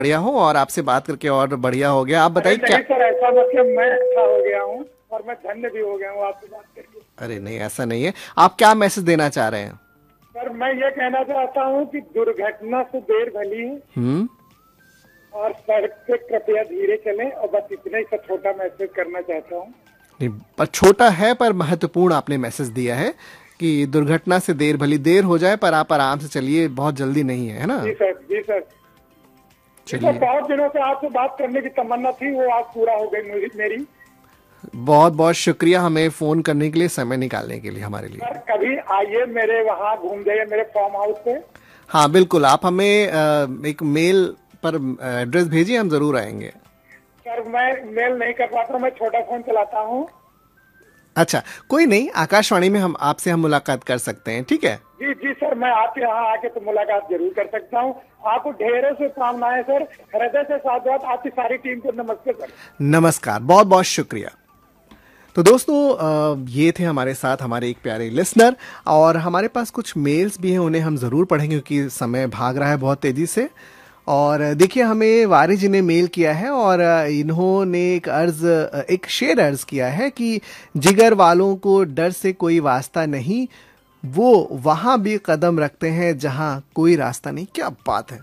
बढ़िया हो और आपसे बात करके और बढ़िया हो गया। आप अरे बताइए क्या। नहीं सर, ऐसा मतलब मैं अच्छा हो गया हूँ और मैं धन्य भी हो गया हूँ आपसे बात करके। अरे नहीं, ऐसा नहीं है। आप क्या मैसेज देना चाह रहे हैं? सर मैं ये कहना चाहता हूँ कि दुर्घटना से देर भली है हम्म। और सड़क पे कृपया धीरे चलें, और बस इतना ही सा छोटा मैसेज करना चाहता हूँ। नहीं, पर छोटा है पर महत्वपूर्ण आपने मैसेज दिया है कि दुर्घटना से देर भली देर हो जाए पर आप आराम से चलिए, बहुत जल्दी नहीं है ना। जी सर, जी सर। जी सर, चलिए, बहुत दिनों से आपसे बात करने की तमन्ना थी, वो आज पूरा हो गई मेरी। बहुत बहुत शुक्रिया हमें फोन करने के लिए, समय निकालने के लिए हमारे लिए। सर कभी आइए मेरे वहाँ, घूम जाइए मेरे फार्म हाउस पे। हाँ बिल्कुल, आप हमें एक मेल पर एड्रेस भेजिए, हम जरूर आएंगे। सर मैं मेल नहीं कर पाता हूँ, मैं छोटा फोन चलाता हूँ। अच्छा, कोई नहीं, आकाशवाणी में हम मुलाकात कर सकते हैं, ठीक है। जी जी सर, मैं आपके यहाँ आके तो मुलाकात जरूर कर सकता हूँ। आपको ढेरों से कामनाएं सर, हृदय से साधुवाद, आपकी सारी टीम को नमस्ते सर। नमस्कार, बहुत बहुत शुक्रिया। तो दोस्तों, ये थे हमारे साथ हमारे एक प्यारे लिसनर, और हमारे पास कुछ मेल्स भी हैं, उन्हें हम ज़रूर पढ़ेंगे क्योंकि समय भाग रहा है बहुत तेज़ी से। और देखिए, हमें वारी जी ने मेल किया है और इन्होंने एक शेर अर्ज किया है कि जिगर वालों को डर से कोई वास्ता नहीं, वो वहाँ भी कदम रखते हैं जहाँ कोई रास्ता नहीं। क्या बात है,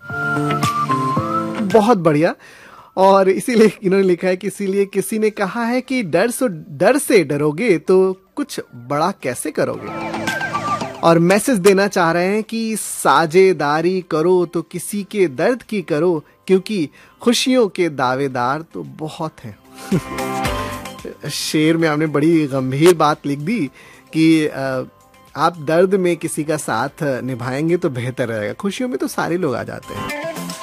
बहुत बढ़िया। और इसीलिए इन्होंने लिखा है कि इसीलिए किसी ने कहा है कि डर से डरोगे तो कुछ बड़ा कैसे करोगे। और मैसेज देना चाह रहे हैं कि साझेदारी करो तो किसी के दर्द की करो, क्योंकि खुशियों के दावेदार तो बहुत हैं। शेर में आपने बड़ी गंभीर बात लिख दी कि आप दर्द में किसी का साथ निभाएंगे तो बेहतर रहेगा, खुशियों में तो सारे लोग आ जाते हैं।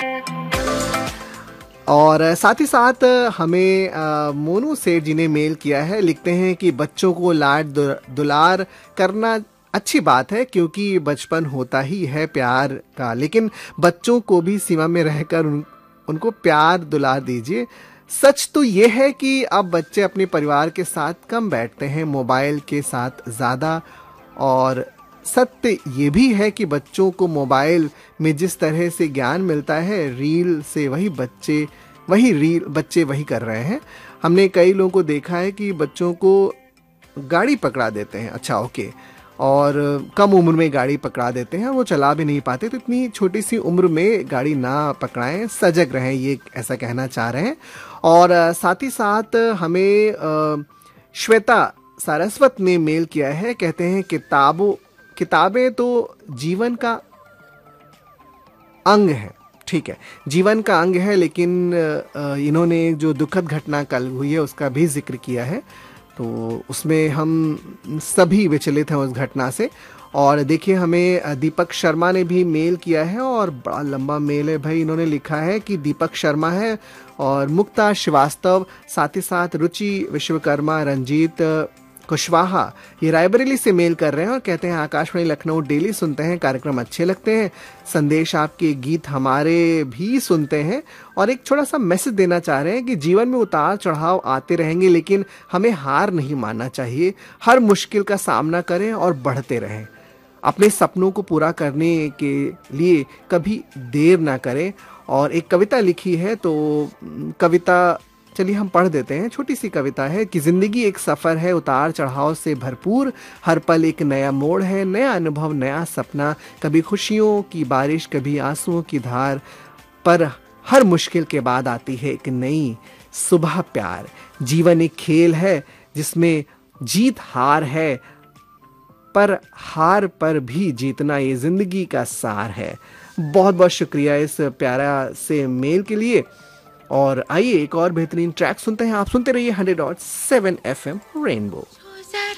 और साथ ही साथ हमें मोनू सेठ जी ने मेल किया है, लिखते हैं कि बच्चों को लाड दुलार करना अच्छी बात है क्योंकि बचपन होता ही है प्यार का, लेकिन बच्चों को भी सीमा में रहकर उनको प्यार दुलार दीजिए। सच तो ये है कि अब बच्चे अपने परिवार के साथ कम बैठते हैं, मोबाइल के साथ ज़्यादा। और सत्य ये भी है कि बच्चों को मोबाइल में जिस तरह से ज्ञान मिलता है, रील से बच्चे वही कर रहे हैं। हमने कई लोगों को देखा है कि बच्चों को गाड़ी पकड़ा देते हैं, अच्छा ओके, और कम उम्र में गाड़ी पकड़ा देते हैं, वो चला भी नहीं पाते, तो इतनी छोटी सी उम्र में गाड़ी ना पकड़ाएं, सजग रहें, ये ऐसा कहना चाह रहे हैं। और साथ ही साथ हमें श्वेता सारस्वत ने मेल किया है, कहते हैं किताबें तो जीवन का अंग है, ठीक है, जीवन का अंग है, लेकिन इन्होंने जो दुखद घटना कल हुई है उसका भी जिक्र किया है, तो उसमें हम सभी विचलित हैं उस घटना से। और देखिए, हमें दीपक शर्मा ने भी मेल किया है और बड़ा लंबा मेल है भाई। इन्होंने लिखा है कि दीपक शर्मा है और मुक्ता श्रीवास्तव, साथ ही साथ रुचि विश्वकर्मा, रंजीत कुशवाहा, ये रायबरेली से मेल कर रहे हैं और कहते हैं आकाशवाणी लखनऊ डेली सुनते हैं, कार्यक्रम अच्छे लगते हैं, संदेश आपके गीत हमारे भी सुनते हैं। और एक छोटा सा मैसेज देना चाह रहे हैं कि जीवन में उतार चढ़ाव आते रहेंगे, लेकिन हमें हार नहीं मानना चाहिए, हर मुश्किल का सामना करें और बढ़ते रहें, अपने सपनों को पूरा करने के लिए कभी देर ना करें। और एक कविता लिखी है, तो कविता चलिए हम पढ़ देते हैं। छोटी सी कविता है कि जिंदगी एक सफ़र है उतार चढ़ाव से भरपूर, हर पल एक नया मोड़ है, नया अनुभव, नया सपना, कभी खुशियों की बारिश, कभी आंसुओं की धार, पर हर मुश्किल के बाद आती है एक नई सुबह प्यार। जीवन एक खेल है जिसमें जीत हार है, पर हार पर भी जीतना ये जिंदगी का सार है। बहुत बहुत शुक्रिया इस प्यारा से मेल के लिए। और आइए एक और बेहतरीन ट्रैक सुनते हैं। आप सुनते रहिए 100.7 FM रेनबो।